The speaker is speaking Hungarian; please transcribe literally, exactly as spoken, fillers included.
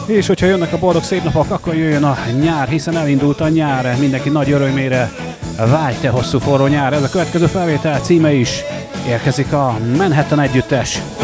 És hogyha jönnek a boldog szép napok, akkor jöjjön a nyár, hiszen elindult a nyár, mindenki nagy örömére. Vágy te hosszú forró nyár, ez a következő felvétel címe is. Érkezik a Manhattan együttes.